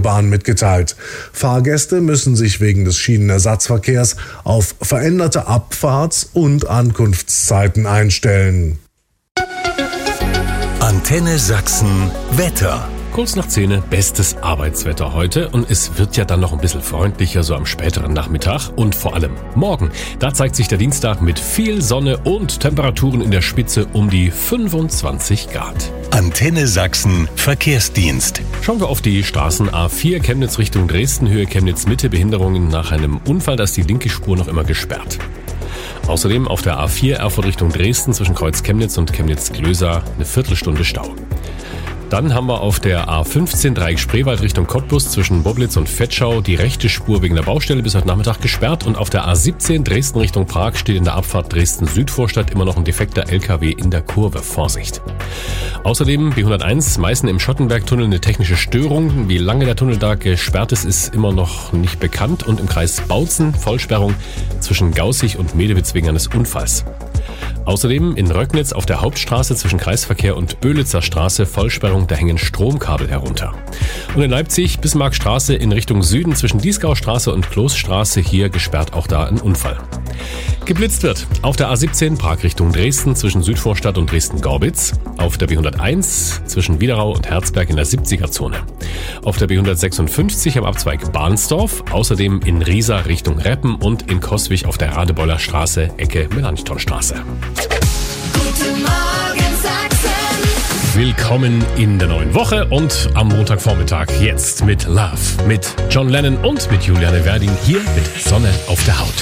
Bahn mitgeteilt. Fahrgäste müssen sich wegen des Schienenersatzverkehrs auf veränderte Abfahrts- und Ankunftszeiten einstellen. Antenne Sachsen Wetter. Kurz nach 10, bestes Arbeitswetter heute und es wird ja dann noch ein bisschen freundlicher so am späteren Nachmittag und vor allem morgen. Da zeigt sich der Dienstag mit viel Sonne und Temperaturen in der Spitze um die 25 Grad. Antenne Sachsen Verkehrsdienst. Schauen wir auf die Straßen A4 Chemnitz Richtung Dresden, Höhe Chemnitz Mitte, Behinderungen nach einem Unfall, da ist die linke Spur noch immer gesperrt. Außerdem auf der A4 Erfurt Richtung Dresden zwischen Kreuz Chemnitz und Chemnitz-Glösa eine Viertelstunde Stau. Dann haben wir auf der A15 Dreieck Spreewald Richtung Cottbus zwischen Boblitz und Vetschau die rechte Spur wegen der Baustelle bis heute Nachmittag gesperrt und auf der A17 Dresden Richtung Prag steht in der Abfahrt Dresden-Südvorstadt immer noch ein defekter LKW in der Kurve. Vorsicht! Außerdem B101 Meißen im Schottenbergtunnel eine technische Störung. Wie lange der Tunnel da gesperrt ist immer noch nicht bekannt und im Kreis Bautzen Vollsperrung zwischen Gaußig und Medewitz wegen eines Unfalls. Außerdem in Röcknitz auf der Hauptstraße zwischen Kreisverkehr und Böhlitzer Straße Vollsperrung, da hängen Stromkabel herunter. Und in Leipzig Bismarckstraße in Richtung Süden zwischen Dieskaustraße und Kloßstraße hier gesperrt auch da ein Unfall. Geblitzt wird auf der A17 Prag Richtung Dresden zwischen Südvorstadt und Dresden-Gorbitz, auf der B101 zwischen Widerau und Herzberg in der 70er-Zone, auf der B156 am Abzweig Bahnsdorf, außerdem in Riesa Richtung Reppen und in Coswig auf der Radebeuler Straße Ecke Melanchthonstraße. Guten Morgen Sachsen! Willkommen in der neuen Woche und am Montagvormittag jetzt mit Love, mit John Lennon und mit Juliane Werding hier mit Sonne auf der Haut.